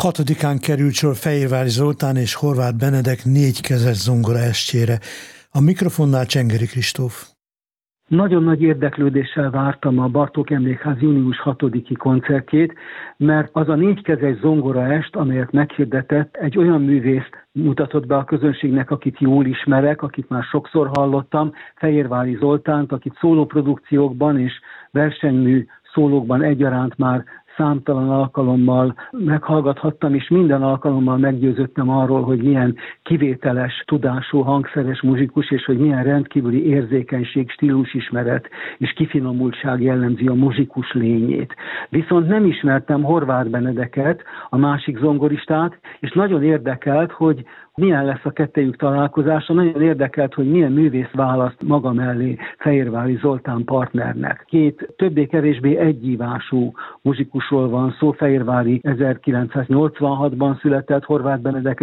6-án került sor Fehérvári Zoltán és Horváth Benedek 4 kezes zongora estjére. A mikrofonnál Csengeri Kristóf. Nagyon nagy érdeklődéssel vártam a Bartók Emlékház június 6-i koncertjét, mert az a 4 kezes zongoraest, amelyet meghirdetett, egy olyan művészt mutatott be a közönségnek, akit jól ismerek, akit már sokszor hallottam, Fehérvári Zoltánt, akit szólóprodukciókban és versenymű szólókban egyaránt már számtalan alkalommal meghallgathattam, és minden alkalommal meggyőződtem arról, hogy milyen kivételes tudású hangszeres muzsikus, és hogy milyen rendkívüli érzékenység, stílusismeret és kifinomultság jellemzi a muzsikus lényét. Viszont nem ismertem Horváth Benedeket, a másik zongoristát, és nagyon érdekelt, hogy milyen lesz a kettejük találkozása, nagyon érdekelt, hogy milyen művész választ maga mellé Fehérvári Zoltán partnernek. 2 többé-kevésbé egyívású muzsikusról van szó, Fehérvári 1986-ban született, Horváth Benedek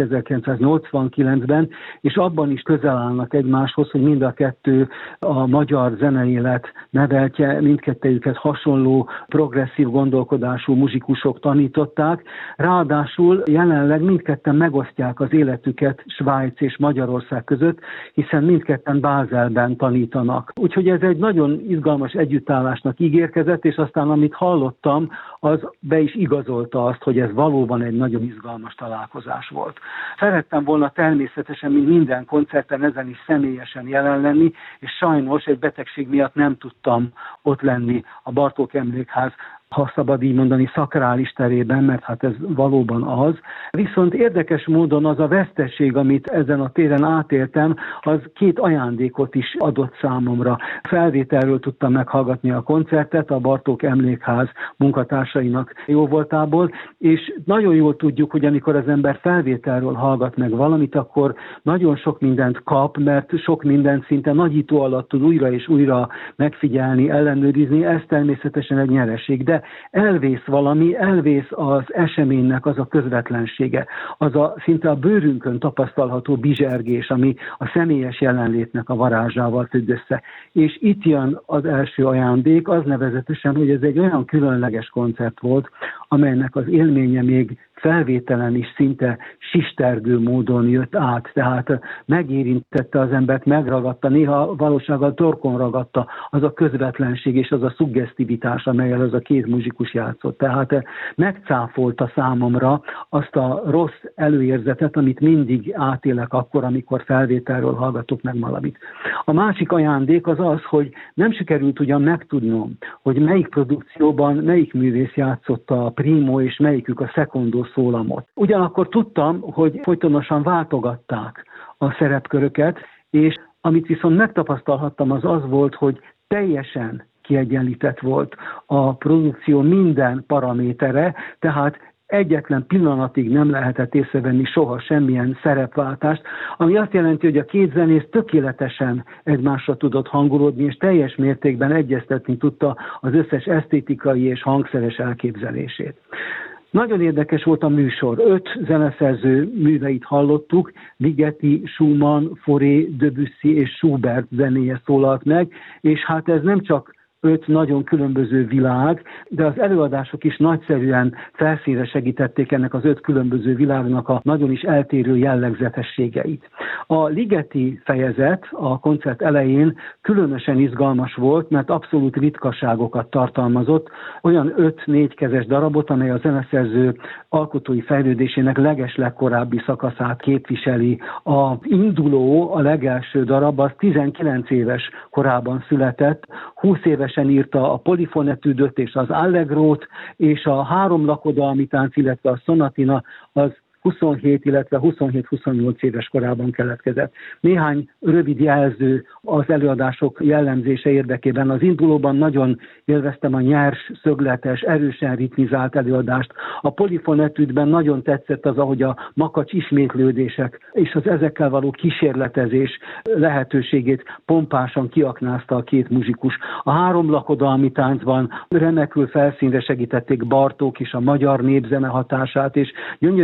1989-ben, és abban is közel állnak egymáshoz, hogy mind a kettő a magyar zeneélet neveltje, mindkettejüket hasonló progresszív gondolkodású muzsikusok tanították, ráadásul jelenleg mindketten megosztják az életüket Svájc és Magyarország között, hiszen mindketten Bázelben tanítanak. Úgyhogy ez egy nagyon izgalmas együttállásnak ígérkezett, és aztán amit hallottam, az be is igazolta azt, hogy ez valóban egy nagyon izgalmas találkozás volt. Szerettem volna természetesen, mint minden koncerten ezen is személyesen jelen lenni, és sajnos egy betegség miatt nem tudtam ott lenni a Bartók Emlékház, ha szabad így mondani, szakrális terében, mert hát ez valóban az. Viszont érdekes módon az a veszteség, amit ezen a téren átéltem, az 2 ajándékot is adott számomra. Felvételről tudtam meghallgatni a koncertet, a Bartók Emlékház munkatársainak jóvoltából, és nagyon jól tudjuk, hogy amikor az ember felvételről hallgat meg valamit, akkor nagyon sok mindent kap, mert sok mindent szinte nagyító alatt tud újra és újra megfigyelni, ellenőrizni, ez természetesen egy nyereség. De elvész valami, elvész az eseménynek az a közvetlensége, az a szinte a bőrünkön tapasztalható bizsergés, ami a személyes jelenlétnek a varázsával függ össze. És itt jön az első ajándék, az nevezetesen, hogy ez egy olyan különleges koncert volt, amelynek az élménye még felvételen is szinte sistergő módon jött át, tehát megérintette az embert, megragadta, néha valósággal torkon ragadta az a közvetlenség és az a szuggesztivitás, amelyel az a 2 muzsikus játszott. Tehát megcáfolta számomra azt a rossz előérzetet, amit mindig átélek akkor, amikor felvételről hallgatok meg valamit. A másik ajándék az az, hogy nem sikerült ugyan megtudnom, hogy melyik produkcióban melyik művész játszotta a primo és melyikük a secondó szólamot. Ugyanakkor tudtam, hogy folytonosan váltogatták a szerepköröket, és amit viszont megtapasztalhattam, az az volt, hogy teljesen kiegyenlített volt a produkció minden paramétere, tehát egyetlen pillanatig nem lehetett észrevenni soha semmilyen szerepváltást, ami azt jelenti, hogy a 2 zenész tökéletesen egymásra tudott hangolódni, és teljes mértékben egyeztetni tudta az összes esztétikai és hangszeres elképzelését. Nagyon érdekes volt a műsor. 5 zeneszerző műveit hallottuk, Ligeti, Schumann, Fauré, Debussy és Schubert zenéje szólalt meg, és hát ez nem csak 5 nagyon különböző világ, de az előadások is nagyszerűen felszínre segítették ennek az 5 különböző világnak a nagyon is eltérő jellegzetességeit. A Ligeti fejezet a koncert elején különösen izgalmas volt, mert abszolút ritkaságokat tartalmazott, olyan 5-4 kezes darabot, amely a zeneszerző alkotói fejlődésének legeslegkorábbi szakaszát képviseli. A induló, a legelső darab, az 19 éves korában született, 20 évesen írta a polifonetűdöt és az allegrót, és a 3 lakodalmi tánc, illetve a szonatina az 27, illetve 27-28 éves korában keletkezett. Néhány rövid jelző az előadások jellemzése érdekében. Az indulóban nagyon élveztem a nyers, szögletes, erősen ritmizált előadást. A polifonetűdben nagyon tetszett az, ahogy a makacs ismétlődések és az ezekkel való kísérletezés lehetőségét pompásan kiaknázta a 2 muzsikus. A 3 lakodalmi táncban remekül felszínre segítették Bartók is a magyar népzene hatását, és gyönyörűen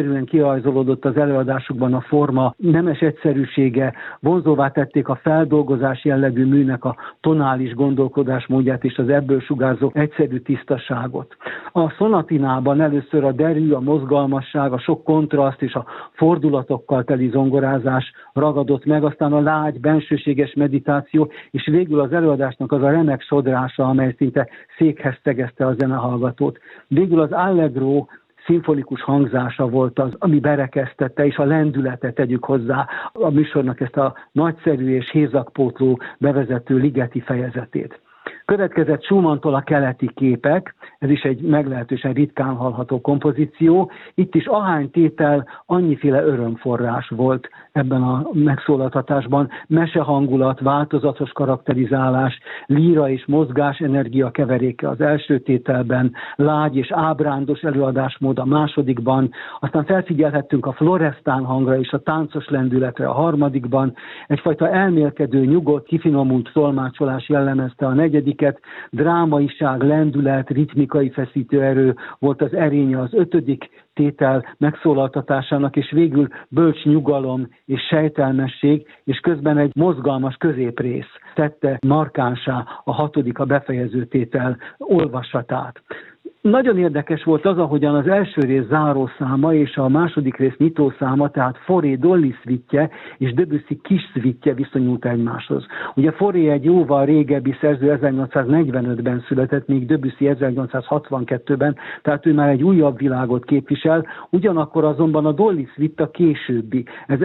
kirajzolódott az előadásukban a forma nemes egyszerűsége, vonzóvá tették a feldolgozás jellegű műnek a tonális gondolkodásmódját és az ebből sugárzó egyszerű tisztaságot. A szonatinában először a derű, a mozgalmasság, a sok kontraszt és a fordulatokkal teli zongorázás ragadott meg, aztán a lágy, bensőséges meditáció, és végül az előadásnak az a remek sodrása, amely szinte székhez tegezte a zenehallgatót. Végül az allegro szimfonikus hangzása volt az, ami berekeztette, és a lendületet tegyük hozzá a műsornak ezt a nagyszerű és hézagpótló bevezető ligeti fejezetét. Következett Schumanntól a keleti képek, ez is egy meglehetősen ritkán hallható kompozíció. Itt is ahány tétel, annyiféle örömforrás volt ebben a megszólaltatásban. Mesehangulat, változatos karakterizálás, líra és mozgás energia keveréke az első tételben, lágy és ábrándos előadásmód a másodikban, aztán felfigyelhettünk a floresztán hangra és a táncos lendületre a harmadikban, egyfajta elmélkedő, nyugodt, kifinomult tolmácsolás jellemezte a negyediket, drámaiság, lendület, ritmikai feszítőerő volt az erénye az ötödik tétel megszólaltatásának, és végül bölcs nyugalom és sejtelmesség, és közben egy mozgalmas középrész tette markánsá a hatodik, a befejező tétel olvasatát. Nagyon érdekes volt az, ahogyan az első rész zárószáma és a második rész nyitószáma, tehát Fauré Dolly szvittje és Debussy kis szvittje viszonyult egymáshoz. Ugye Fauré egy jóval régebbi szerző, 1845-ben született, míg Debussy 1862-ben, tehát ő már egy újabb világot képvisel, ugyanakkor azonban a Dolly szvitta későbbi, ez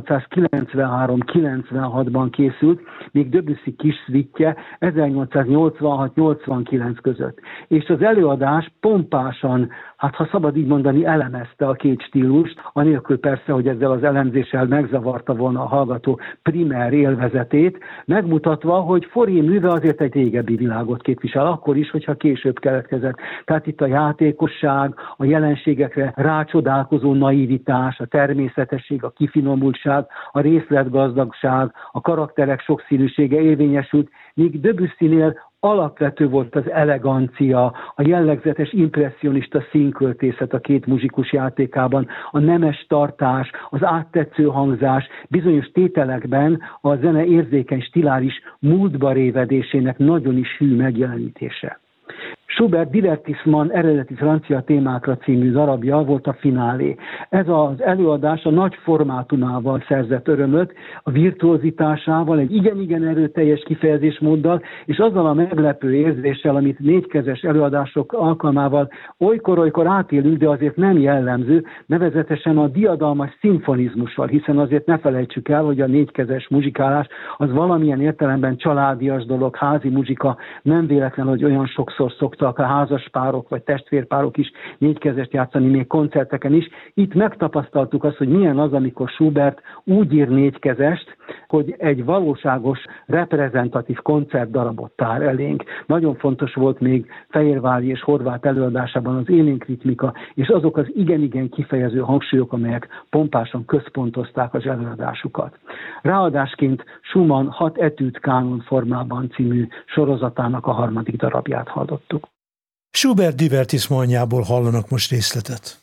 1893-96-ban készült, míg Debussy kis szvittje 1886-89 között. És az előadás pompásan, hát ha szabad így mondani, elemezte a két stílust, anélkül persze, hogy ezzel az elemzéssel megzavarta volna a hallgató primer élvezetét, megmutatva, hogy Fauré műve azért egy régebbi világot képvisel, akkor is, hogyha később keletkezett. Tehát itt a játékosság, a jelenségekre rácsodálkozó naivitás, a természetesség, a kifinomultság, a részletgazdagság, a karakterek sokszínűsége érvényesült, míg Debussynél alapvető volt az elegancia, a jellegzetes impresszionista színköltészet a két muzsikus játékában, a nemes tartás, az áttetsző hangzás, bizonyos tételekben a zene érzékeny stiláris múltba révedésének nagyon is hű megjelenítése. Schubert Divertissement eredeti francia témákra című darabja volt a finálé. Ez az előadás a nagy formátumával szerzett örömöt, a virtuozitásával, egy igen-igen erőteljes kifejezésmóddal, és azzal a meglepő érzéssel, amit négykezes előadások alkalmával olykor-olykor átélünk, de azért nem jellemző, nevezetesen a diadalmas szimfonizmussal, hiszen azért ne felejtsük el, hogy a négykezes muzsikálás az valamilyen értelemben családias dolog, házi muzsika, nem véletlen, hogy olyan sokszor szoktak a házaspárok vagy testvérpárok is négykezest játszani, még koncerteken is. Itt megtapasztaltuk azt, hogy milyen az, amikor Schubert úgy ír négykezest, hogy egy valóságos, reprezentatív koncertdarabot tár elénk. Nagyon fontos volt még Fehérvári és Horváth előadásában az élénk ritmika, és azok az igen-igen kifejező hangsúlyok, amelyek pompásan központozták az előadásukat. Ráadásként Schumann 6 etűd kánon formában című sorozatának a harmadik darabját hallottuk. Schubert Divertissementjából hallanak most részletet.